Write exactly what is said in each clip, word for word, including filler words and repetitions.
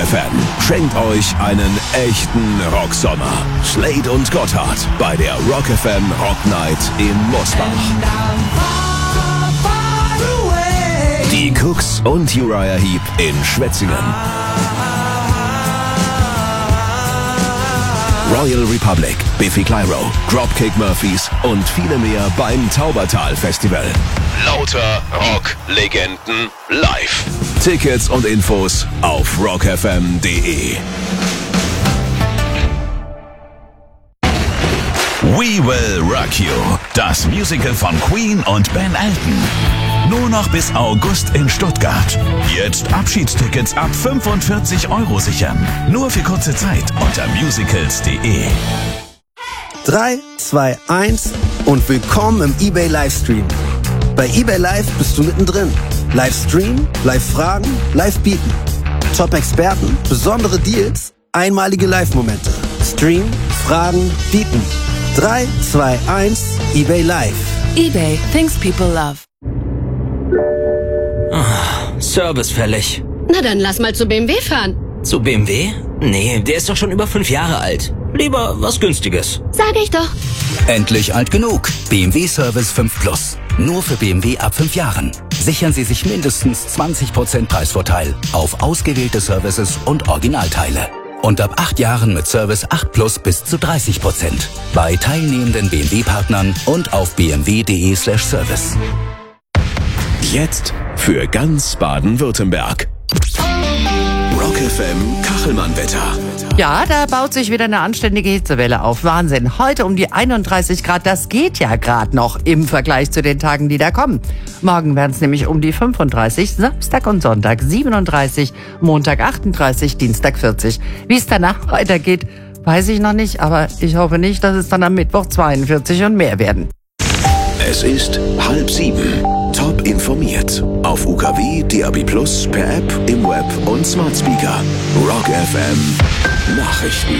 F M schenkt euch einen echten Rocksommer. Slade und Gotthard bei der Rock F M Rock Night in Mosbach. Die Cooks und Uriah Heep in Schwetzingen. Royal Republic, Biffy Clyro, Dropkick Murphys und viele mehr beim Taubertal Festival. Lauter Rock-Legenden live. Tickets und Infos auf rock f m punkt d e. We Will Rock You, das Musical von Queen und Ben Elton. Nur noch bis August in Stuttgart. Jetzt Abschiedstickets ab fünfundvierzig Euro sichern. Nur für kurze Zeit unter musicals punkt d e. drei, zwei, eins und willkommen im eBay Livestream. Bei eBay Live bist du mittendrin. Livestream, Live-Fragen, Live-Bieten. Top-Experten, besondere Deals, einmalige Live-Momente. Stream, Fragen, Bieten. drei, zwei, eins, eBay Live. eBay, things people love. Oh, Service fällig. Na dann lass mal zu B M W fahren. Zu B M W? Nee, der ist doch schon über fünf Jahre alt. Lieber was Günstiges. Sag ich doch. Endlich alt genug. B M W Service fünf Plus. Nur für B M W ab fünf Jahren. Sichern Sie sich mindestens zwanzig Prozent Preisvorteil auf ausgewählte Services und Originalteile. Und ab acht Jahren mit Service acht Plus bis zu dreißig Prozent. Bei teilnehmenden B M W-Partnern und auf b m w punkt d e slash service. Jetzt für ganz Baden-Württemberg. Rock F M Kachelmann-Wetter. Ja, da baut sich wieder eine anständige Hitzewelle auf. Wahnsinn. Heute um die einunddreißig Grad, das geht ja gerade noch im Vergleich zu den Tagen, die da kommen. Morgen werden es nämlich um die fünfunddreißig, Samstag und Sonntag siebenunddreißig, Montag achtunddreißig, Dienstag vierzig. Wie es danach weitergeht, weiß ich noch nicht, aber ich hoffe nicht, dass es dann am Mittwoch zweiundvierzig und mehr werden. Es ist halb sieben. Top informiert. Auf U K W, D A B plus, per App, im Web und Smart Speaker. Rock F M Nachrichten.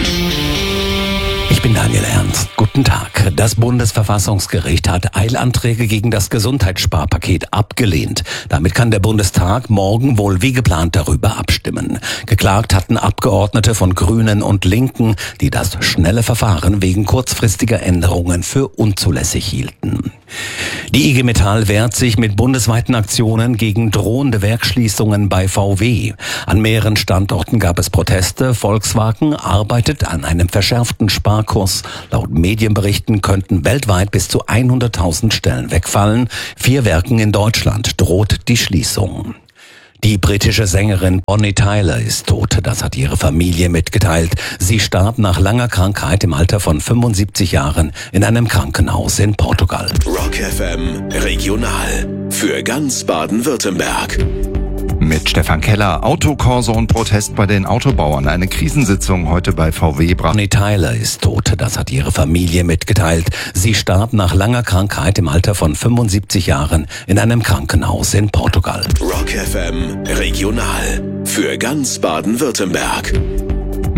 Ich bin Daniel Ernst. Guten Tag. Das Bundesverfassungsgericht hat Eilanträge gegen das Gesundheitssparpaket abgelehnt. Damit kann der Bundestag morgen wohl wie geplant darüber abstimmen. Geklagt hatten Abgeordnete von Grünen und Linken, die das schnelle Verfahren wegen kurzfristiger Änderungen für unzulässig hielten. Die I G Metall wehrt sich mit bundesweiten Aktionen gegen drohende Werksschließungen bei V W. An mehreren Standorten gab es Proteste. Volkswagen arbeitet an einem verschärften Sparkurs. Laut Medienberichten könnten weltweit bis zu hunderttausend Stellen wegfallen. Vier Werken in Deutschland droht die Schließung. Die britische Sängerin Bonnie Tyler ist tot, das hat ihre Familie mitgeteilt. Sie starb nach langer Krankheit im Alter von fünfundsiebzig Jahren in einem Krankenhaus in Portugal. Rock F M Regional für ganz Baden-Württemberg. Mit Stefan Keller. Autokorso und Protest bei den Autobauern. Eine Krisensitzung heute bei V W. Bonnie Tyler ist tot, das hat ihre Familie mitgeteilt. Sie starb nach langer Krankheit im Alter von fünfundsiebzig Jahren in einem Krankenhaus in Portugal. Rock F M Regional für ganz Baden-Württemberg.